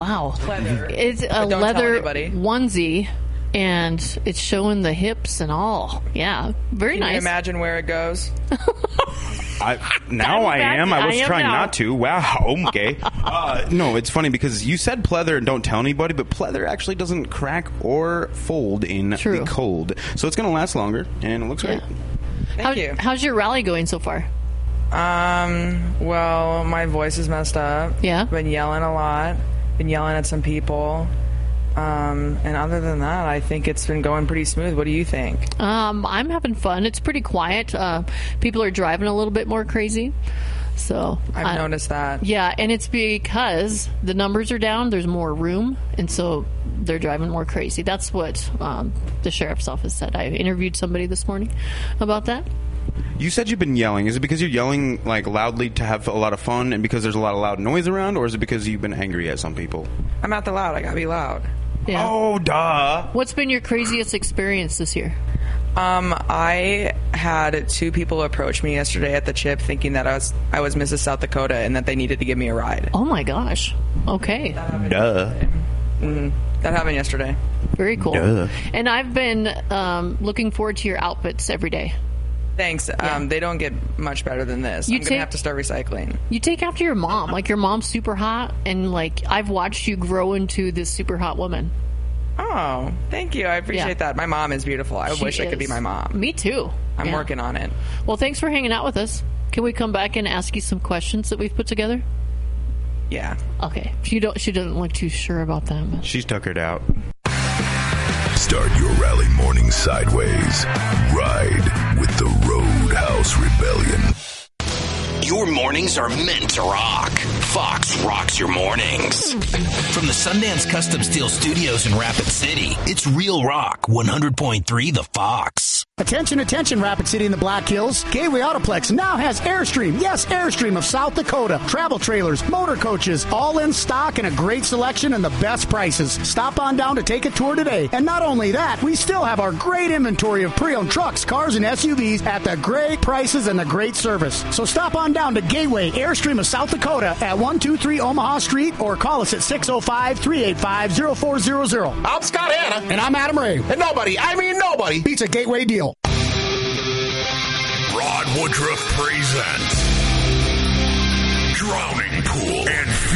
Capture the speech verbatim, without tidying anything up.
wow. Leather. It's a But don't tell leather anybody. onesie, and it's showing the hips and all. Yeah, very Can nice. you imagine where it goes? I, now I am. I was I am trying now. not to. Wow. Okay. Uh, no, it's funny because you said pleather and don't tell anybody, but pleather actually doesn't crack or fold in True. the cold. So it's going to last longer, and it looks Yeah. great. Thank How, you. How's your rally going so far? Um, well, my voice is messed up. Yeah. Been yelling a lot. Been yelling at some people. Um, and other than that, I think it's been going pretty smooth. What do you think? Um, I'm having fun. It's pretty quiet. Uh, people are driving a little bit more crazy. So I've I- noticed that. Yeah, and it's because the numbers are down. There's more room, and so they're driving more crazy. That's what um, the sheriff's office said. I interviewed somebody this morning about that. You said you've been yelling. Is it because you're yelling like loudly to have a lot of fun and because there's a lot of loud noise around, or is it because you've been angry at some people? I'm not the loud. I gotta be loud. Yeah. Oh, duh. What's been your craziest experience this year? Um, I had two people approach me yesterday at the Chip thinking that I was I was Missus South Dakota and that they needed to give me a ride. Oh my gosh. Okay. Duh. Mm, that happened yesterday. Very cool. Duh. And I've been um, looking forward to your outfits every day. Thanks. Um, they don't get much better than this. You I'm take- gonna have to start recycling. You take after your mom. Like, your mom's super hot, and like I've watched you grow into this super hot woman. Oh, thank you. I appreciate Yeah. that. My mom is beautiful. I She wish I could be is. my mom. Me too. I'm Yeah. working on it. Well, thanks for hanging out with us. Can we come back and ask you some questions that we've put together? Yeah. Okay. She don't. She doesn't look too sure about them. She's tuckered out. Start your rally morning sideways. Ride with the Roadhouse Rebellion. Your mornings are meant to rock. Fox rocks your mornings. From the Sundance Custom Steel Studios in Rapid City, it's Real Rock one hundred point three The Fox. Attention, attention, Rapid City in the Black Hills. Gateway Autoplex now has Airstream. Yes, Airstream of South Dakota. Travel trailers, motor coaches, all in stock and a great selection and the best prices. Stop on down to take a tour today. And not only that, we still have our great inventory of pre-owned trucks, cars, and S U Vs at the great prices and the great service. So stop on down to Gateway Airstream of South Dakota at one two three Omaha Street or call us at six oh five, three eight five, oh four hundred. I'm Scott Hanna. And I'm Adam Ray. And nobody, I mean nobody, Beats a Gateway deal. Rod Woodruff presents Drowning Pool and